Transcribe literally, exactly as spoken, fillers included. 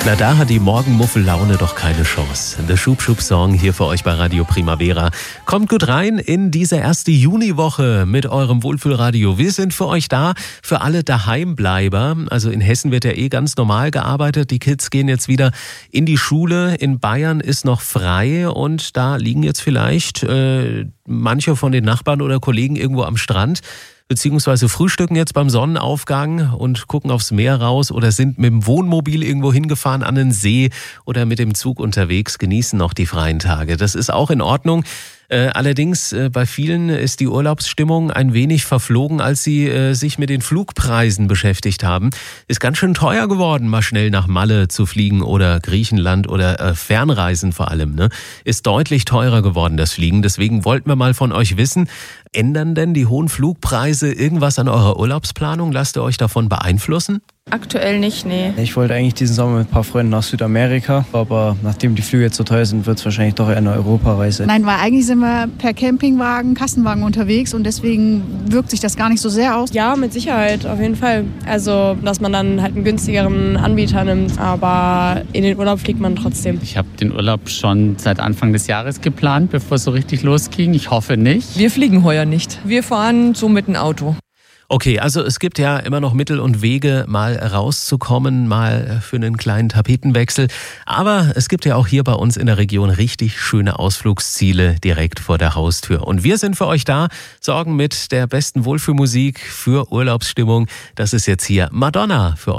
Na, da hat die Morgenmuffel-Laune doch keine Chance. The Schub Schub Song hier für euch bei Radio Primavera. Kommt gut rein in diese erste Juniwoche mit eurem Wohlfühlradio. Wir sind für euch da, für alle Daheimbleiber. Also in Hessen wird ja eh ganz normal gearbeitet. Die Kids gehen jetzt wieder in die Schule. In Bayern ist noch frei und da liegen jetzt vielleicht äh, manche von den Nachbarn oder Kollegen irgendwo am Strand, beziehungsweise frühstücken jetzt beim Sonnenaufgang und gucken aufs Meer raus oder sind mit dem Wohnmobil irgendwo hingefahren an den See oder mit dem Zug unterwegs, genießen noch die freien Tage. Das ist auch in Ordnung. Äh, allerdings äh, bei vielen ist die Urlaubsstimmung ein wenig verflogen, als sie äh, sich mit den Flugpreisen beschäftigt haben. Ist ganz schön teuer geworden, mal schnell nach Malle zu fliegen oder Griechenland oder äh, Fernreisen vor allem, ne? Ist deutlich teurer geworden, das Fliegen. Deswegen wollten wir mal von euch wissen, ändern denn die hohen Flugpreise irgendwas an eurer Urlaubsplanung? Lasst ihr euch davon beeinflussen? Aktuell nicht, nee. Ich wollte eigentlich diesen Sommer mit ein paar Freunden nach Südamerika, aber nachdem die Flüge jetzt so teuer sind, wird es wahrscheinlich doch eher eine Europareise. Nein, weil eigentlich sind wir per Campingwagen, Kassenwagen unterwegs und deswegen wirkt sich das gar nicht so sehr aus. Ja, mit Sicherheit, auf jeden Fall. Also, dass man dann halt einen günstigeren Anbieter nimmt, aber in den Urlaub fliegt man trotzdem. Ich habe den Urlaub schon seit Anfang des Jahres geplant, bevor es so richtig losging. Ich hoffe nicht. Wir fliegen heuer nicht. Wir fahren so mit dem Auto. Okay, also es gibt ja immer noch Mittel und Wege, mal rauszukommen, mal für einen kleinen Tapetenwechsel. Aber es gibt ja auch hier bei uns in der Region richtig schöne Ausflugsziele direkt vor der Haustür. Und wir sind für euch da, sorgen mit der besten Wohlfühlmusik für Urlaubsstimmung. Das ist jetzt hier Madonna für euch.